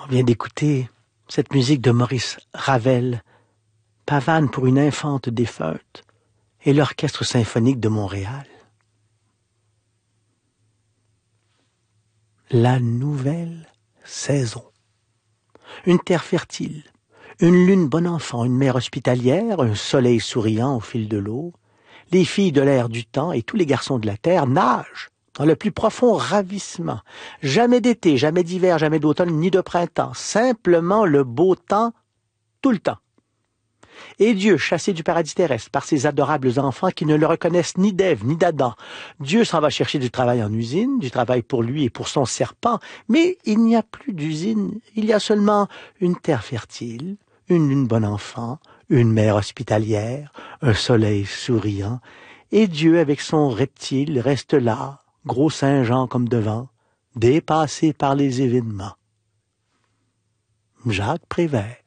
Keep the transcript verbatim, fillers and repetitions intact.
On vient d'écouter cette musique de Maurice Ravel, pavane pour une infante défunte, et l'Orchestre symphonique de Montréal. La nouvelle saison. Une terre fertile, une lune bon enfant, une mer hospitalière, un soleil souriant au fil de l'eau. Les filles de l'air du temps et tous les garçons de la terre nagent dans le plus profond ravissement. Jamais d'été, jamais d'hiver, jamais d'automne, ni de printemps. Simplement le beau temps, tout le temps. Et Dieu, chassé du paradis terrestre par ses adorables enfants qui ne le reconnaissent ni d'Ève ni d'Adam, Dieu s'en va chercher du travail en usine, du travail pour lui et pour son serpent, mais il n'y a plus d'usine, il y a seulement une terre fertile, une lune bon enfant, une mer hospitalière, un soleil souriant, et Dieu avec son reptile reste là, gros Saint-Jean comme devant, dépassé par les événements. Jacques Prévert.